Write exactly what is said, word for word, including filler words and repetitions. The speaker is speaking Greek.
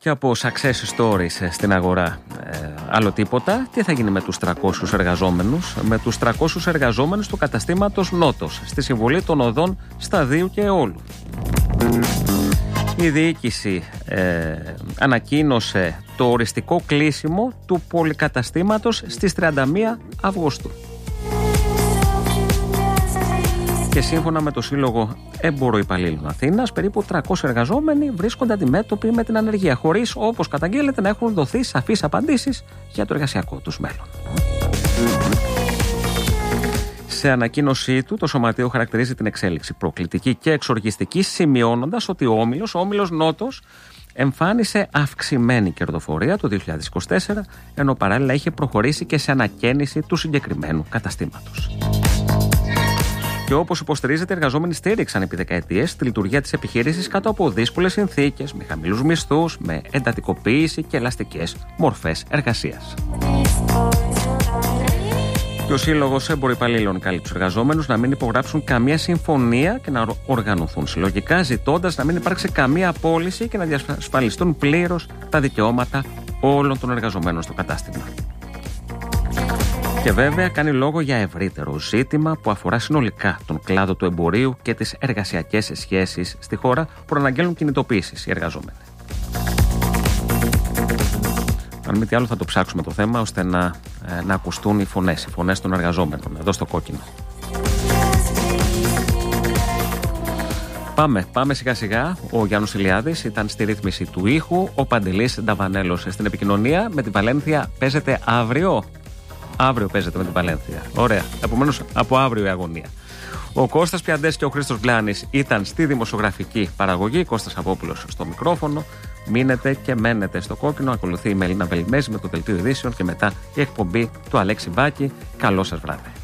Και από success stories στην αγορά, ε, άλλο τίποτα. Τι θα γίνει με τους τριακόσιους εργαζόμενους, με τους τριακόσιους εργαζόμενους του καταστήματος Νότος στη συμβολή των οδών Σταδίου και Αιώλου. Η διοίκηση ε, ανακοίνωσε το οριστικό κλείσιμο του πολυκαταστήματος στις τριάντα μία Αυγούστου. Και σύμφωνα με το Σύλλογο Εμποροϊπαλλήλων Αθήνας, περίπου τριακόσιοι εργαζόμενοι βρίσκονται αντιμέτωποι με την ανεργία, χωρίς, όπως καταγγέλλεται, να έχουν δοθεί σαφείς απαντήσεις για το εργασιακό τους μέλλον. Σε ανακοίνωσή του, το Σωματείο χαρακτηρίζει την εξέλιξη προκλητική και εξοργιστική, σημειώνοντας ότι ο Όμιλος, ο Όμιλος Νότος, εμφάνισε αυξημένη κερδοφορία το δύο χιλιάδες είκοσι τέσσερα, ενώ παράλληλα είχε προχωρήσει και σε ανακαίνιση του συγκεκριμένου καταστήματος. Και όπως υποστηρίζεται, οι εργαζόμενοι στήριξαν επί δεκαετίες τη λειτουργία της επιχείρησης κάτω από δύσκολες συνθήκες, με χαμηλούς μισθούς, με εντατικοποίηση και ελαστικές μορφές εργασίας. Και ο Σύλλογος Εμποροϊπαλλήλων καλεί τους εργαζόμενους να μην υπογράψουν καμία συμφωνία και να οργανωθούν συλλογικά, ζητώντας να μην υπάρξει καμία απόλυση και να διασφαλιστούν πλήρως τα δικαιώματα όλων των εργαζομένων στο κατάστημα. Και βέβαια κάνει λόγο για ευρύτερο ζήτημα που αφορά συνολικά τον κλάδο του εμπορίου και τις εργασιακές σχέσεις στη χώρα που αναγγέλνουν κινητοποίησεις οι εργαζόμενοι. Αν μη τι άλλο θα το ψάξουμε το θέμα ώστε να, να ακουστούν οι φωνές, οι φωνές των εργαζόμενων εδώ στο κόκκινο. Πάμε, πάμε σιγά σιγά. Ο Γιάννος Ηλιάδης ήταν στη ρύθμιση του ήχου, ο Παντελής Νταβανέλος στην επικοινωνία. Με την Βαλένθια παίζεται αύριο. Αύριο παίζεται με την Βαλένθια. Ωραία. Επομένως, από αύριο η αγωνία. Ο Κώστας Πιαντές και ο Χρήστος Γκλάνης ήταν στη δημοσιογραφική παραγωγή. Κώστας Αβόπουλος στο μικρόφωνο. Μείνετε και μένετε στο κόκκινο. Ακολουθεί η Μελίνα Βελιμέζη με το δελτίο ειδήσεων και μετά η εκπομπή του Αλέξη Μπάκη. Καλό σας βράδυ.